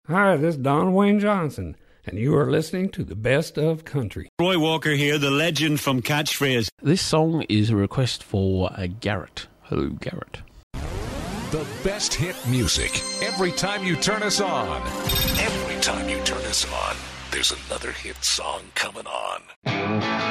Hi, this is Don Wayne Johnson, and you are listening to the Best of Country. Roy Walker here, the legend from Catchphrase. This song is a request for Garrett. Hello, Garrett. The best hit music every time you turn us on. Every time you turn us on, there's another hit song coming on.